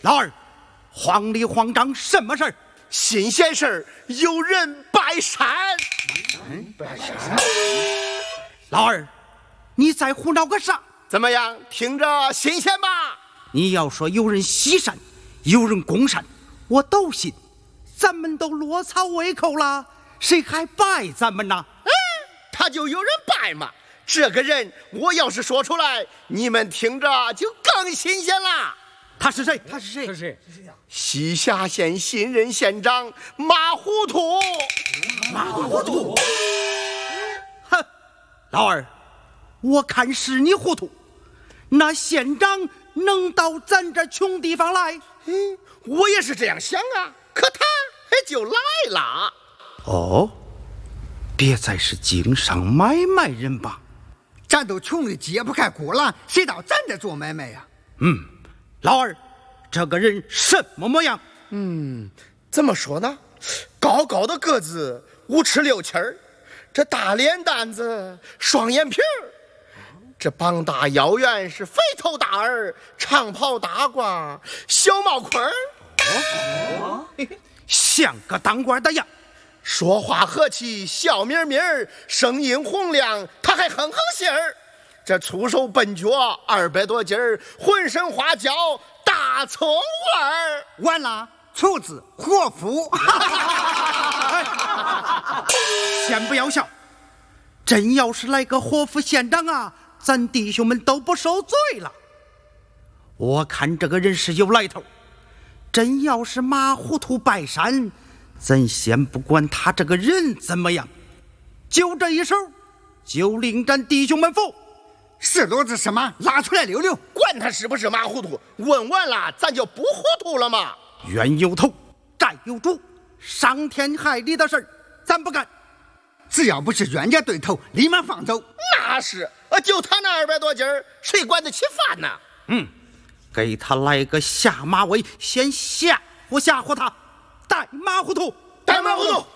老二，慌里慌张什么事儿？ 新鲜事儿，有人拜山。 拜山。 老二，你在胡闹个啥？ 怎么样？听着新鲜吧？ 你要说有人西山，有人攻山，我都信。咱们都落草为寇了，谁还拜咱们呢？ 他就有人拜嘛。这个人，我要是说出来，你们听着就更新鲜了。 他是谁？ 他是谁？他是谁？ 西夏县新任县长马糊涂。 马糊涂。 哼，老二，我看是你糊涂。那县长能到咱这穷地方来？ 我也是这样想啊，可他就来了。 哦，别再是经商买卖人吧？ 咱都穷的揭不开锅了，谁到咱这做买卖呀？ 老二，这个人什么模样？ 怎么说呢？高高的个子，5尺6七儿，这大脸蛋子，双眼皮儿，这膀大腰圆，是肥头大耳，长袍大褂，小帽盔儿。 像个当官的样。 说话和气，笑眯眯儿，声音洪亮，他还哼哼信儿。这粗手笨脚，200多斤儿，浑身花椒，大葱味儿。 完了，厨子伙夫。 先不要笑，真要是来个活副县长啊，咱弟兄们都不受罪了。我看这个人是有来头，真要是马糊涂拜山，咱先不管他这个人怎么样，就这一手，就令咱弟兄们服。 是骡子是马，拉出来溜溜。 管他是不是马糊涂，问完了咱就不糊涂了嘛。 冤有头，债有主，伤天害理的事儿咱不干。 只要不是冤家对头，立马放走。 那是，就他那200多斤儿，谁管得起饭呢？ 给他来个下马威，先吓唬吓唬他，带马糊涂， 带马糊涂。